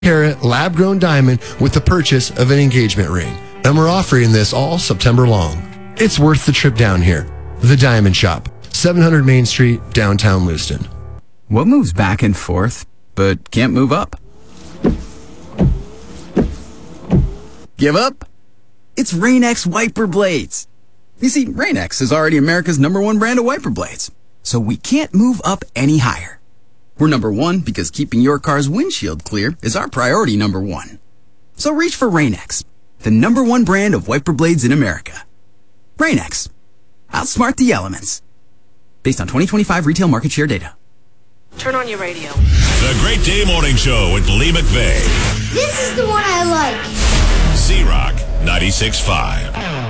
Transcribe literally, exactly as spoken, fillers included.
carat lab-grown diamond with the purchase of an engagement ring. And we're offering this all September long. It's worth the trip down here. The Diamond Shop, seven hundred Main Street, downtown Lewiston. What moves back and forth, but can't move up? Give up? It's Rain-X wiper blades. You see, Rain-X is already America's number one brand of wiper blades, so we can't move up any higher. We're number one because keeping your car's windshield clear is our priority number one. So reach for Rain-X, the number one brand of wiper blades in America. Rain-X. Outsmart the elements. Based on twenty twenty-five retail market share data. Turn on your radio. The Great Day Morning Show with Lee McVeigh. This is the one I like. Z-Rock ninety-six point five.